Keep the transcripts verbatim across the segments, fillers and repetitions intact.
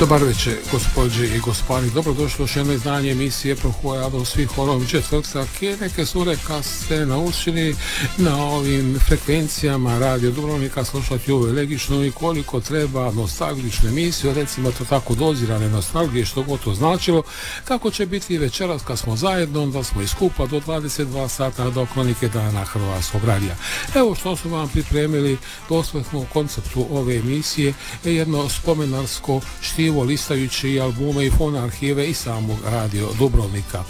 Dobar večer, gospođe i gospani. Dobrodošli u još jedno izdanje emisije Prohujalo svih horom četvrtak. Neke sure kad ste naučili na ovim frekvencijama Radio Dubrovnika slušati ovu elegičnu i koliko treba nostalgičnu emisiju, recimo to tako dozirane nostalgije, što god to značilo. Tako će biti i večeras kad smo zajedno, da smo iskupa do dvadeset dva sata do kronike dana Hrvatskog radija. Evo što su vam pripremili doslovno u konceptu ove emisije, je jedno spomenarsko štivo listajući albume i fon arhive i samog Radio Dubrovnika.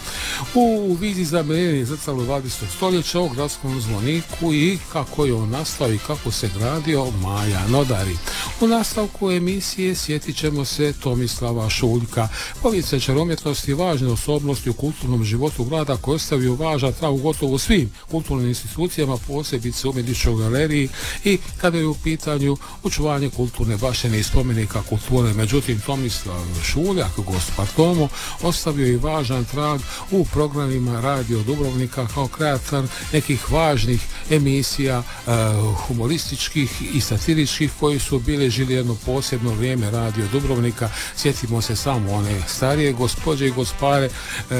U viziji za milenije zrcalo dvadesetog stoljeća o gradskom zvoniku i kako je on nastao i kako se gradio Maja Nodari. U nastavku emisije sjetit ćemo se Tomislava Šuljka, povjesničar umjetnosti i važne osobnosti u kulturnom životu grada koji ostavio važan trag u gotovo svim kulturnim institucijama, posebice u umjetničkoj galeriji i kada je u pitanju očuvanje kulturne baštine i spomenika kulture. Međutim, Tomislav Šuljak, gospar Tomo, ostavio i važan trag u programima Radio Dubrovnika kao kreator nekih važnih emisija uh, humorističkih i satiričkih koji su bilježili jedno posebno vrijeme Radio Dubrovnika. Sjetimo se samo one starije gospođe i gospare uh,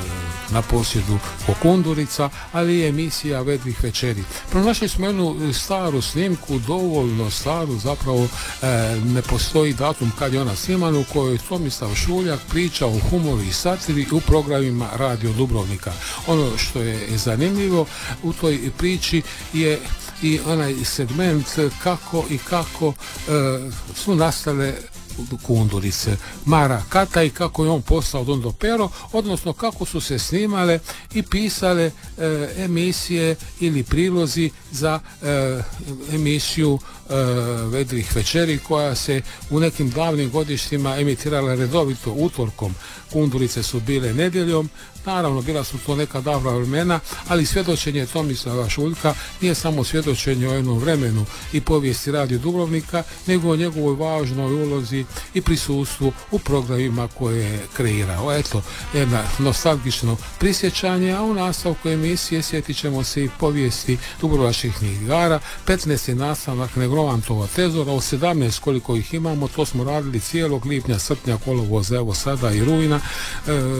na posjedu Kokundurica, ali i emisija Vedrih večeri. Pronašli smo jednu staru snimku, dovoljno staru, zapravo uh, ne postoji datum kad je ona snimana, u kojoj Tomislav Šuljak priča o humoru i satiri u programima Radio Dubrovnika. Ono što je zanimljivo u toj priči je i onaj segment kako i kako e, su nastale Kundurice Mara Kata i kako je on postao Dondo Pero, odnosno kako su se snimale i pisale e, emisije ili prilozi za e, emisiju e, Vedrih večeri koja se u nekim davnim godištima emitirala redovito utorkom. Kundurice su bile nedjeljom. Naravno, bila su to neka davna vremena, ali svjedočenje Tomislava Šuljka nije samo svjedočenje o jednom vremenu i povijesti Radio Dubrovnika, nego o njegovoj važnoj ulozi i prisustvu u programima koje je kreirao. Eto, jedna nostalgično prisjećanje, a u nastavku emisije sjetit ćemo se i povijesti dubrovačkih igara. petnaesti nastavak Negrovantova tezora, od sedamnaest koliko ih imamo, to smo radili cijelog lipnja, srpnja, kolovoza, evo sada i rujna. E,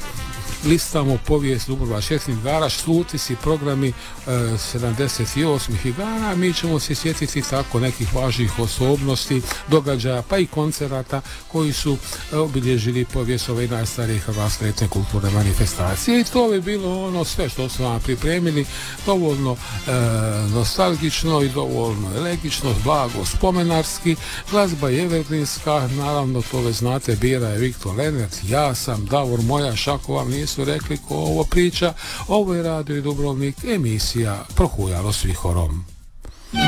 listamo povijest dubrovačkih igara, slutisi programi e, sedamdeset osam igara. Mi ćemo se sjetiti tako nekih važnih osobnosti, događaja pa i koncerata koji su e, obilježili povijest ove najstarije hrvatske etne kulturne manifestacije. I to bi bilo ono sve što smo vam pripremili, dovoljno e, nostalgično i dovoljno elegično, blago spomenarski. Glazba je evergrinska, naravno to već znate, bira je Viktor Lenert, ja sam Davor Mojaš, ako vam nisu rekli ko ovo priča. Ovo je Radio Dubrovnik, emisija Prohujalo svih horom.